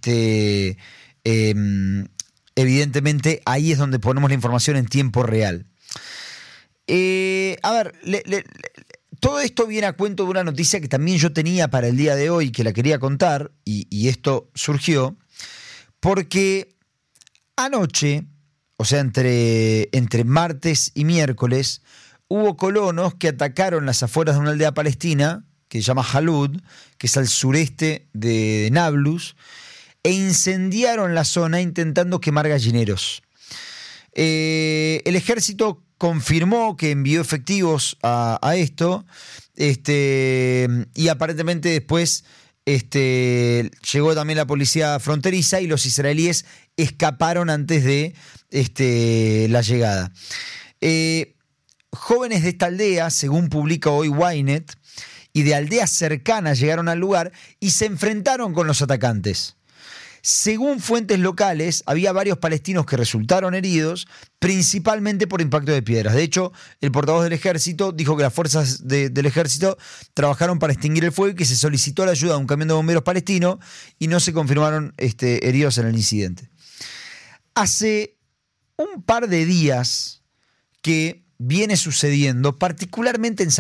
evidentemente ahí es donde ponemos la información en tiempo real. Todo esto viene a cuento de una noticia que también yo tenía para el día de hoy, que la quería contar, y esto surgió porque anoche, o sea, entre martes y miércoles, hubo colonos que atacaron las afueras de una aldea palestina que se llama Halud, que es al sureste de Nablus, e incendiaron la zona intentando quemar gallineros. El ejército confirmó que envió efectivos a esto, y aparentemente después llegó también la policía fronteriza y los israelíes escaparon antes de la llegada. Jóvenes de esta aldea, según publica hoy Ynet, y de aldeas cercanas llegaron al lugar y se enfrentaron con los atacantes. Según fuentes locales, había varios palestinos que resultaron heridos, principalmente por impacto de piedras. De hecho, el portavoz del ejército dijo que las fuerzas del ejército trabajaron para extinguir el fuego y que se solicitó la ayuda de un camión de bomberos palestino y no se confirmaron heridos en el incidente. Hace un par de días que viene sucediendo, particularmente en...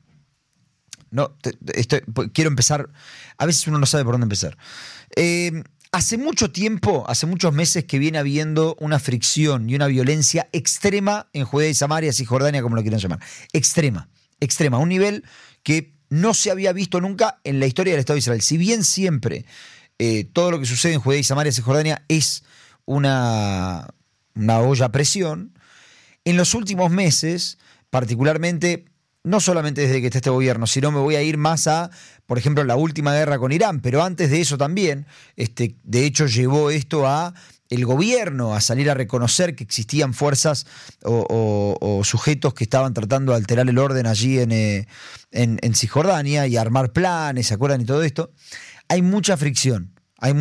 quiero empezar... A veces uno no sabe por dónde empezar. Hace mucho tiempo, hace muchos meses que viene habiendo una fricción y una violencia extrema en Judea y Samaria, Cisjordania, como lo quieran llamar. Extrema, a un nivel que no se había visto nunca en la historia del Estado de Israel. Si bien siempre todo lo que sucede en Judea y Samaria, Cisjordania, es una olla a presión, en los últimos meses, particularmente, no solamente desde que está este gobierno, sino me voy a ir más a, por ejemplo, la última guerra con Irán, pero antes de eso también, de hecho llevó esto a el gobierno a salir a reconocer que existían fuerzas o sujetos que estaban tratando de alterar el orden allí en Cisjordania y armar planes, ¿se acuerdan? Y todo esto. Hay mucha fricción, y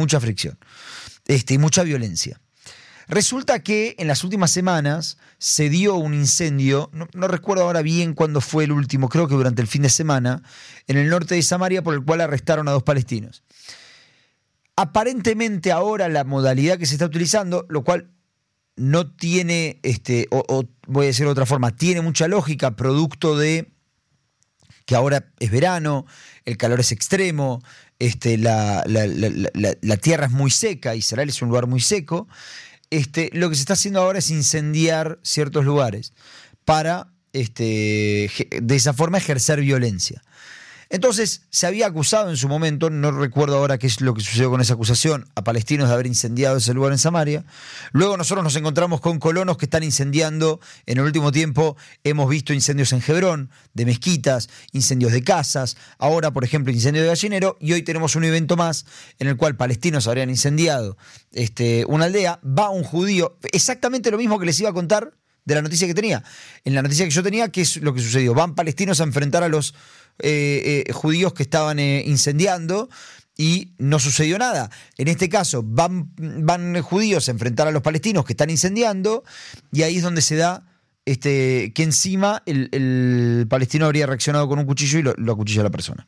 mucha violencia. Resulta que en las últimas semanas se dio un incendio, no recuerdo ahora bien cuándo fue el último, creo que durante el fin de semana, en el norte de Samaria, por el cual arrestaron a 2 palestinos. Aparentemente ahora la modalidad que se está utilizando, lo cual no tiene, voy a decirlo de otra forma, tiene mucha lógica, producto de que ahora es verano, el calor es extremo, la tierra es muy seca, Israel es un lugar muy seco. Lo que se está haciendo ahora es incendiar ciertos lugares para, de esa forma, ejercer violencia. Entonces, se había acusado en su momento, no recuerdo ahora qué es lo que sucedió con esa acusación, a palestinos de haber incendiado ese lugar en Samaria. Luego nosotros nos encontramos con colonos que están incendiando. En el último tiempo hemos visto incendios en Hebrón, de mezquitas, incendios de casas, ahora, por ejemplo, incendio de gallinero, y hoy tenemos un evento más en el cual palestinos habrían incendiado una aldea. Va un judío, exactamente lo mismo que les iba a contar de la noticia que tenía. En la noticia que yo tenía, ¿qué es lo que sucedió? Van palestinos a enfrentar a los judíos que estaban incendiando y no sucedió nada. En este caso van judíos a enfrentar a los palestinos que están incendiando, y ahí es donde se da que encima el palestino habría reaccionado con un cuchillo y lo acuchilla a la persona.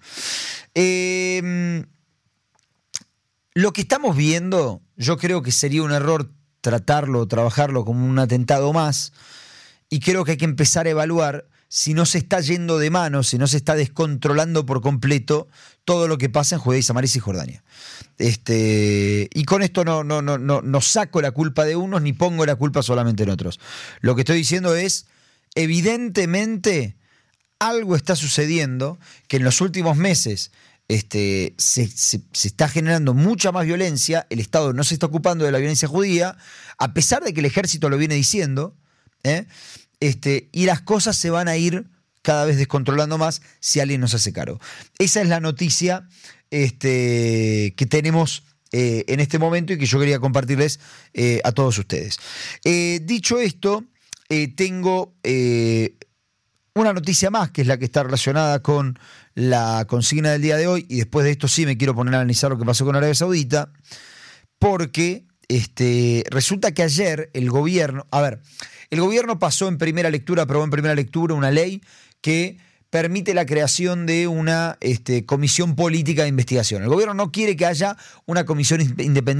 Lo que estamos viendo, yo creo que sería un error trabajarlo como un atentado más, y creo que hay que empezar a evaluar si no se está yendo de mano, si no se está descontrolando por completo todo lo que pasa en Judea y Samaria y Cisjordania. Y con esto no saco la culpa de unos ni pongo la culpa solamente en otros. Lo que estoy diciendo es, evidentemente, algo está sucediendo que en los últimos meses se está generando mucha más violencia. El Estado no se está ocupando de la violencia judía, a pesar de que el ejército lo viene diciendo, y las cosas se van a ir cada vez descontrolando más si alguien nos hace cargo. Esa es la noticia que tenemos en este momento y que yo quería compartirles a todos ustedes. Dicho esto, tengo una noticia más, que es la que está relacionada con la consigna del día de hoy, y después de esto sí me quiero poner a analizar lo que pasó con Arabia Saudita, porque resulta que ayer el gobierno pasó en primera lectura, aprobó en primera lectura una ley que permite la creación de una comisión política de investigación. El gobierno no quiere que haya una comisión independiente